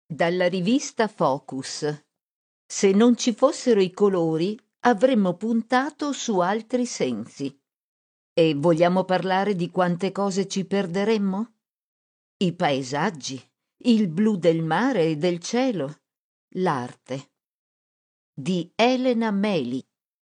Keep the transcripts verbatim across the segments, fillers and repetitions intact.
Dalla rivista Focus. Se non ci fossero i colori, avremmo puntato su altri sensi. E vogliamo parlare di quante cose ci perderemmo? I paesaggi, il blu del mare e del cielo, l'arte. Di Elena Meli.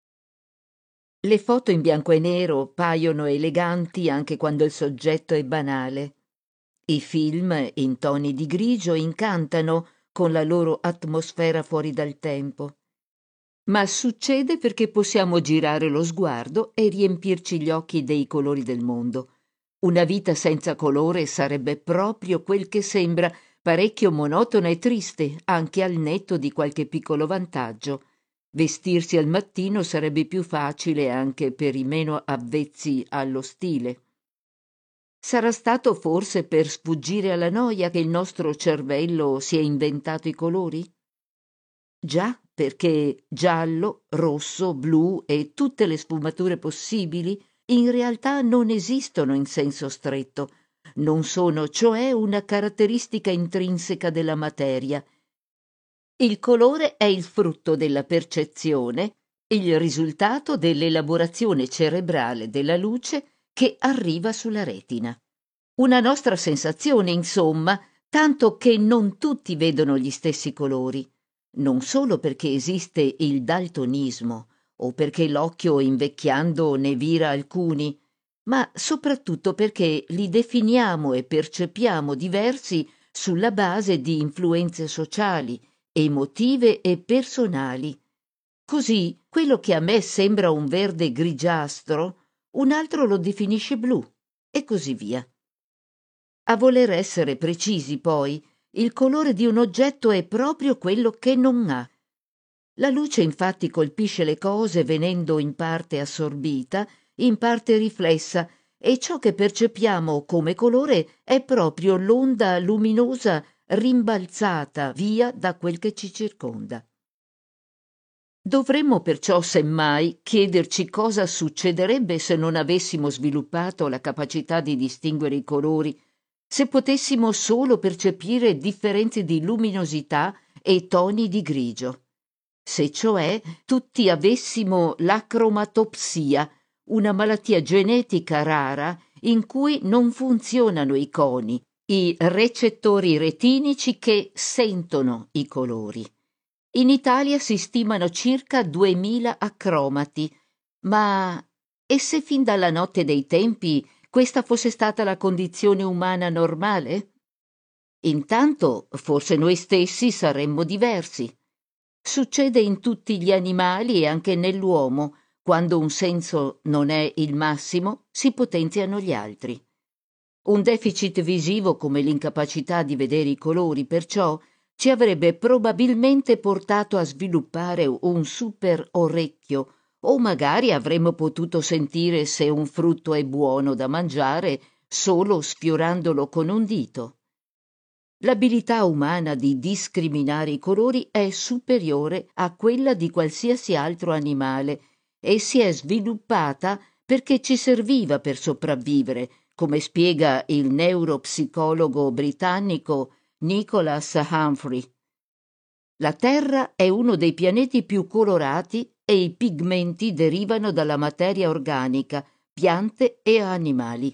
Le foto in bianco e nero paiono eleganti anche quando il soggetto è banale. I film in toni di grigio incantano con la loro atmosfera fuori dal tempo. Ma succede perché possiamo girare lo sguardo e riempirci gli occhi dei colori del mondo. Una vita senza colore sarebbe proprio quel che sembra, parecchio monotona e triste, anche al netto di qualche piccolo vantaggio. Vestirsi al mattino sarebbe più facile anche per i meno avvezzi allo stile. Sarà stato forse per sfuggire alla noia che il nostro cervello si è inventato i colori? Già, perché giallo, rosso, blu e tutte le sfumature possibili in realtà non esistono in senso stretto, non sono cioè una caratteristica intrinseca della materia. Il colore è il frutto della percezione, il risultato dell'elaborazione cerebrale della luce che arriva sulla retina. Una nostra sensazione, insomma, tanto che non tutti vedono gli stessi colori, non solo perché esiste il daltonismo o perché l'occhio invecchiando ne vira alcuni, ma soprattutto perché li definiamo e percepiamo diversi sulla base di influenze sociali, emotive e personali. Così quello che a me sembra un verde grigiastro, un altro lo definisce blu, e così via. A voler essere precisi, poi, il colore di un oggetto è proprio quello che non ha. La luce infatti colpisce le cose venendo in parte assorbita, in parte riflessa, e ciò che percepiamo come colore è proprio l'onda luminosa rimbalzata via da quel che ci circonda. Dovremmo perciò semmai chiederci cosa succederebbe se non avessimo sviluppato la capacità di distinguere i colori, se potessimo solo percepire differenze di luminosità e toni di grigio. Se cioè tutti avessimo l'acromatopsia, una malattia genetica rara in cui non funzionano i coni, i recettori retinici che sentono i colori. In Italia si stimano circa duemila acromati, ma e se fin dalla notte dei tempi questa fosse stata la condizione umana normale? Intanto forse noi stessi saremmo diversi. Succede in tutti gli animali e anche nell'uomo. Quando un senso non è il massimo, si potenziano gli altri. Un deficit visivo come l'incapacità di vedere i colori, perciò, ci avrebbe probabilmente portato a sviluppare un super orecchio, o magari avremmo potuto sentire se un frutto è buono da mangiare solo sfiorandolo con un dito. L'abilità umana di discriminare i colori è superiore a quella di qualsiasi altro animale e si è sviluppata perché ci serviva per sopravvivere, come spiega il neuropsicologo britannico Nicholas Humphrey. La Terra è uno dei pianeti più colorati e i pigmenti derivano dalla materia organica, piante e animali.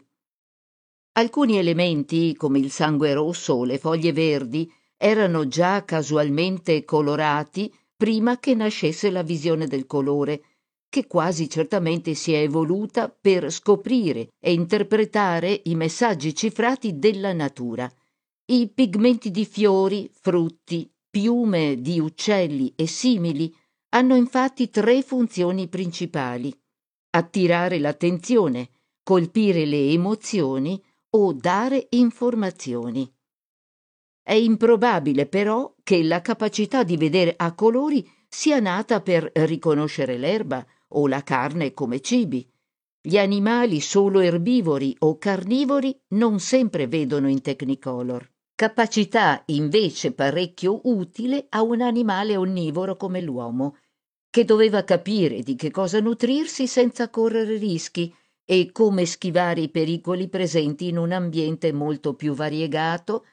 Alcuni elementi, come il sangue rosso o le foglie verdi, erano già casualmente colorati prima che nascesse la visione del colore, che quasi certamente si è evoluta per scoprire e interpretare i messaggi cifrati della natura. I pigmenti di fiori, frutti, piume di uccelli e simili hanno infatti tre funzioni principali: attirare l'attenzione, colpire le emozioni o dare informazioni. È improbabile però che la capacità di vedere a colori sia nata per riconoscere l'erba o la carne come cibi. Gli animali solo erbivori o carnivori non sempre vedono in Technicolor. Capacità invece parecchio utile a un animale onnivoro come l'uomo, che doveva capire di che cosa nutrirsi senza correre rischi e come schivare i pericoli presenti in un ambiente molto più variegato,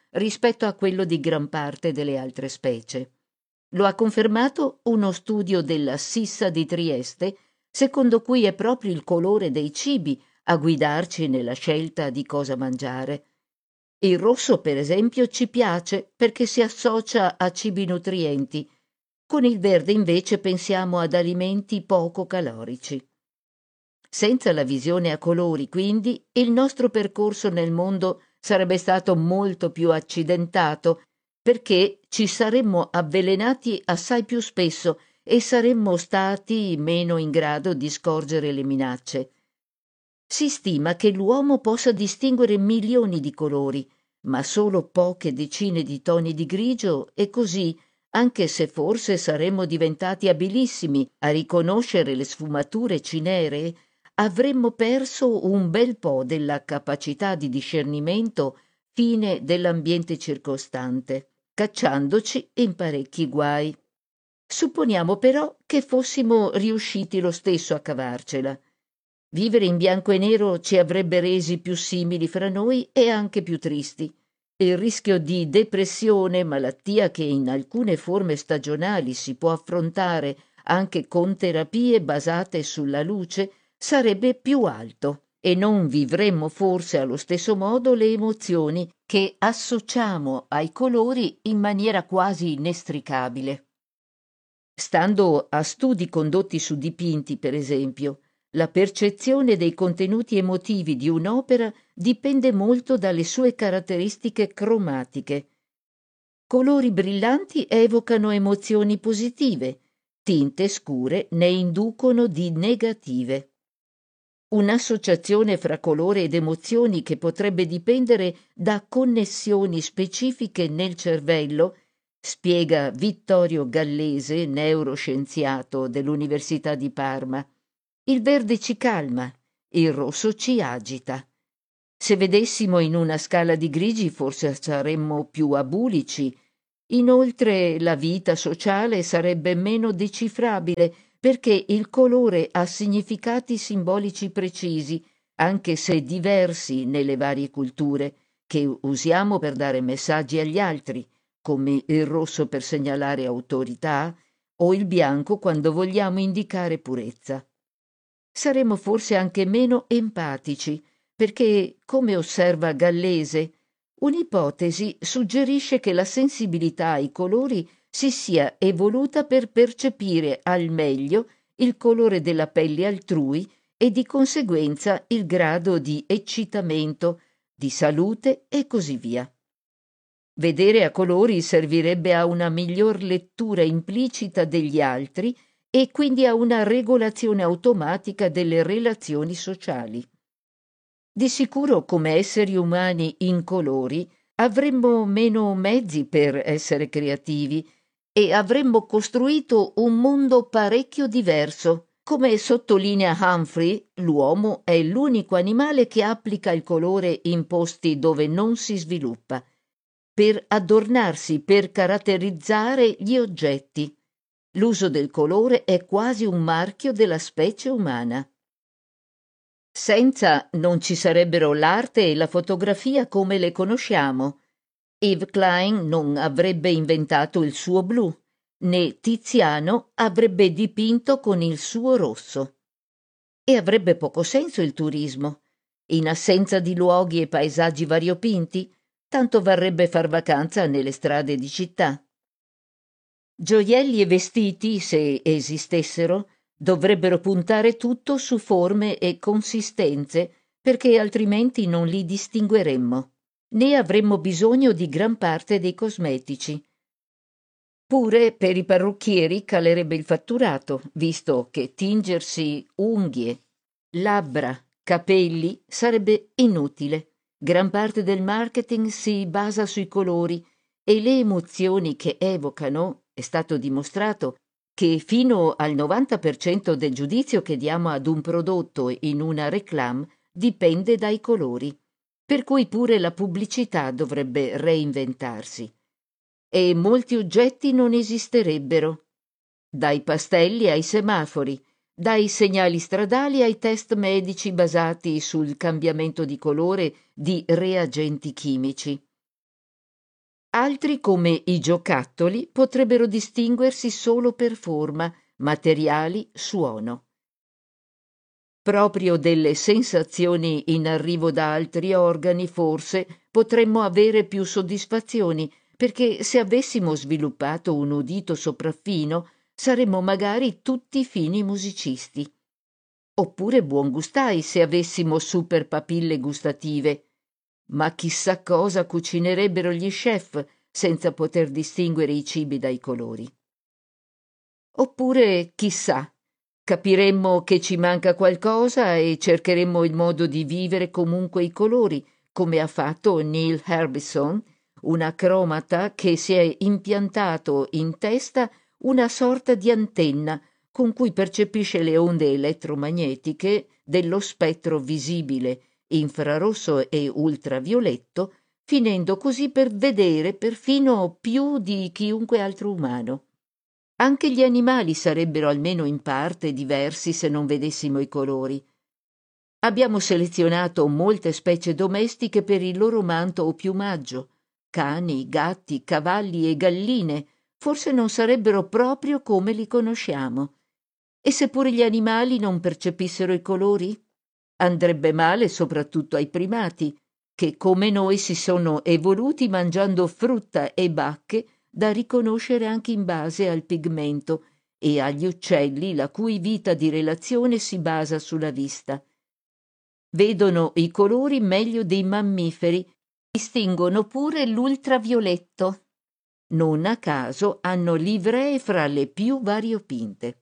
rispetto a quello di gran parte delle altre specie. Lo ha confermato uno studio della Sissa di Trieste, secondo cui è proprio il colore dei cibi a guidarci nella scelta di cosa mangiare. Il rosso, per esempio, ci piace perché si associa a cibi nutrienti. Con il verde invece pensiamo ad alimenti poco calorici. Senza la visione a colori, quindi, il nostro percorso nel mondo sarebbe stato molto più accidentato, perché ci saremmo avvelenati assai più spesso e saremmo stati meno in grado di scorgere le minacce. Si stima che l'uomo possa distinguere milioni di colori, ma solo poche decine di toni di grigio, e così, anche se forse saremmo diventati abilissimi a riconoscere le sfumature cineree, avremmo perso un bel po' della capacità di discernimento fine dell'ambiente circostante, cacciandoci in parecchi guai. Supponiamo però che fossimo riusciti lo stesso a cavarcela. Vivere in bianco e nero ci avrebbe resi più simili fra noi e anche più tristi. Il rischio di depressione, malattia che in alcune forme stagionali si può affrontare anche con terapie basate sulla luce, sarebbe più alto e non vivremmo forse allo stesso modo le emozioni che associamo ai colori in maniera quasi inestricabile. Stando a studi condotti su dipinti, per esempio, la percezione dei contenuti emotivi di un'opera dipende molto dalle sue caratteristiche cromatiche. Colori brillanti evocano emozioni positive, tinte scure ne inducono di negative. Un'associazione fra colore ed emozioni che potrebbe dipendere da connessioni specifiche nel cervello, spiega Vittorio Gallese, neuroscienziato dell'Università di Parma. Il verde ci calma, il rosso ci agita. Se vedessimo in una scala di grigi forse saremmo più abulici. Inoltre la vita sociale sarebbe meno decifrabile perché il colore ha significati simbolici precisi, anche se diversi nelle varie culture, che usiamo per dare messaggi agli altri, come il rosso per segnalare autorità o il bianco quando vogliamo indicare purezza. Saremmo forse anche meno empatici, perché, come osserva Gallese, un'ipotesi suggerisce che la sensibilità ai colori si sia evoluta per percepire al meglio il colore della pelle altrui e di conseguenza il grado di eccitamento, di salute e così via. Vedere a colori servirebbe a una miglior lettura implicita degli altri e quindi a una regolazione automatica delle relazioni sociali. Di sicuro, come esseri umani incolori, avremmo meno mezzi per essere creativi e avremmo costruito un mondo parecchio diverso. Come sottolinea Humphrey, l'uomo è l'unico animale che applica il colore in posti dove non si sviluppa, per adornarsi, per caratterizzare gli oggetti. L'uso del colore è quasi un marchio della specie umana. Senza non ci sarebbero l'arte e la fotografia come le conosciamo. Yves Klein non avrebbe inventato il suo blu, né Tiziano avrebbe dipinto con il suo rosso. E avrebbe poco senso il turismo. In assenza di luoghi e paesaggi variopinti, tanto varrebbe far vacanza nelle strade di città. Gioielli e vestiti, se esistessero, dovrebbero puntare tutto su forme e consistenze, perché altrimenti non li distingueremmo, né avremmo bisogno di gran parte dei cosmetici. Pure per i parrucchieri calerebbe il fatturato, visto che tingersi unghie, labbra, capelli sarebbe inutile. Gran parte del marketing si basa sui colori e le emozioni che evocano. È stato dimostrato che fino al novanta per cento del giudizio che diamo ad un prodotto in una réclame dipende dai colori, per cui pure la pubblicità dovrebbe reinventarsi. E molti oggetti non esisterebbero, dai pastelli ai semafori, dai segnali stradali ai test medici basati sul cambiamento di colore di reagenti chimici. Altri, come i giocattoli, potrebbero distinguersi solo per forma, materiali, suono. Proprio delle sensazioni in arrivo da altri organi, forse, potremmo avere più soddisfazioni, perché se avessimo sviluppato un udito sopraffino, saremmo magari tutti fini musicisti. Oppure buongustai se avessimo super papille gustative. Ma chissà cosa cucinerebbero gli chef senza poter distinguere i cibi dai colori. Oppure, chissà, capiremmo che ci manca qualcosa e cercheremmo il modo di vivere comunque i colori, come ha fatto Neil Harbisson, un acromata che si è impiantato in testa una sorta di antenna con cui percepisce le onde elettromagnetiche dello spettro visibile, infrarosso e ultravioletto, finendo così per vedere perfino più di chiunque altro umano. Anche gli animali sarebbero almeno in parte diversi se non vedessimo i colori. Abbiamo selezionato molte specie domestiche per il loro manto o piumaggio. Cani, gatti, cavalli e galline forse non sarebbero proprio come li conosciamo. E se pure gli animali non percepissero i colori? Andrebbe male soprattutto ai primati, che come noi si sono evoluti mangiando frutta e bacche da riconoscere anche in base al pigmento, e agli uccelli la cui vita di relazione si basa sulla vista. Vedono i colori meglio dei mammiferi, distinguono pure l'ultravioletto. Non a caso hanno livree fra le più variopinte.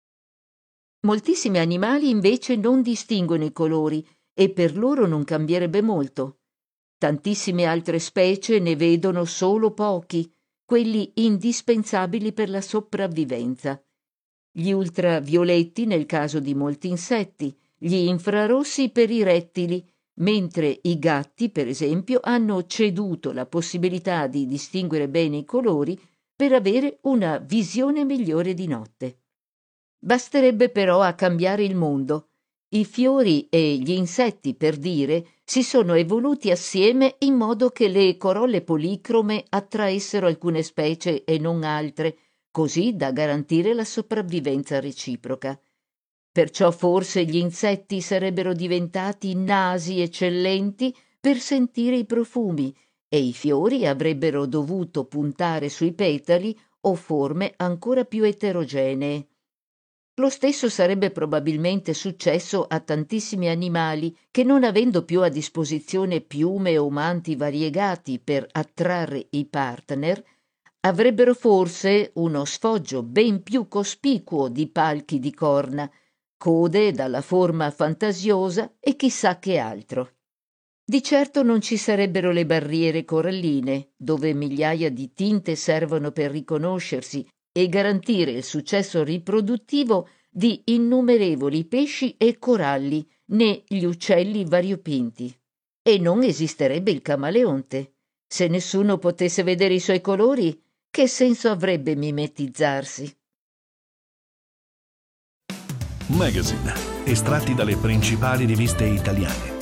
Moltissimi animali invece non distinguono i colori e per loro non cambierebbe molto. Tantissime altre specie ne vedono solo pochi, quelli indispensabili per la sopravvivenza. Gli ultravioletti nel caso di molti insetti, gli infrarossi per i rettili, mentre i gatti, per esempio, hanno ceduto la possibilità di distinguere bene i colori per avere una visione migliore di notte. Basterebbe però a cambiare il mondo. I fiori e gli insetti, per dire, si sono evoluti assieme in modo che le corolle policrome attraessero alcune specie e non altre, così da garantire la sopravvivenza reciproca. Perciò forse gli insetti sarebbero diventati nasi eccellenti per sentire i profumi e i fiori avrebbero dovuto puntare sui petali o forme ancora più eterogenee. Lo stesso sarebbe probabilmente successo a tantissimi animali che, non avendo più a disposizione piume o manti variegati per attrarre i partner, avrebbero forse uno sfoggio ben più cospicuo di palchi di corna, code dalla forma fantasiosa e chissà che altro. Di certo non ci sarebbero le barriere coralline, dove migliaia di tinte servono per riconoscersi e garantire il successo riproduttivo di innumerevoli pesci e coralli, né gli uccelli variopinti. E non esisterebbe il camaleonte. Se nessuno potesse vedere i suoi colori, che senso avrebbe mimetizzarsi? Magazine, estratti dalle principali riviste italiane.